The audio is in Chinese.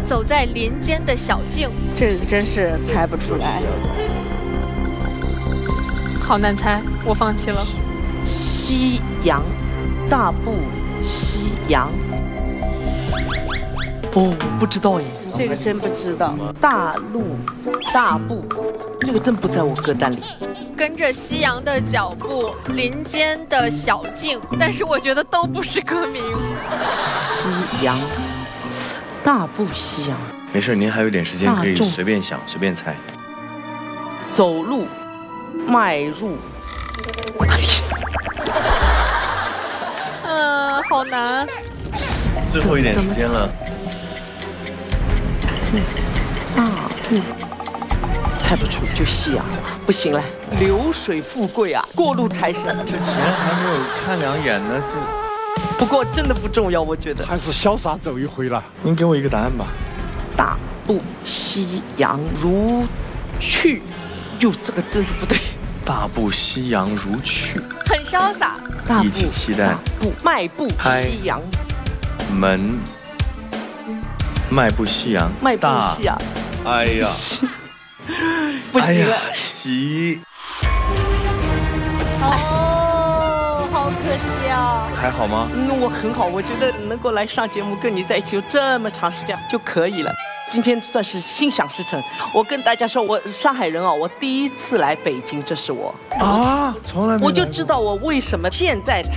走在林间的小径， 这个真是猜不出来。 好难猜，我放弃了。 西洋，大步西洋。 哦，不知道耶， 这个真不知道。大陆，大步， 这个真不在我歌单里。 跟着夕阳的脚步，林间的小径，但是我觉得都不是歌名。 西洋，大步西洋。 没事，您还有点时间，可以随便想，随便猜。 走路，迈入。 好难。 最后一点时间了。 大步，猜不出就夕阳，不行了。流水富贵啊，过路财神。 这钱还没有看两眼呢，这。 不过真的不重要，我觉得。 还是潇洒走一回了。 您给我一个答案吧。 大步西洋如去，哟，这个真的不对。 大步西洋如去， 很潇洒。 一起期待。 迈步西洋。 门。迈步西洋。 迈步西洋。 哎呀， 不行了， 急。 哦，好可惜啊。 还好吗？ 我很好，我觉得能够来上节目跟你在一起有这么长时间就可以了。今天算是心想事成。我跟大家说，我上海人啊，我第一次来北京，这是我啊，从来没。 我就知道我为什么现在才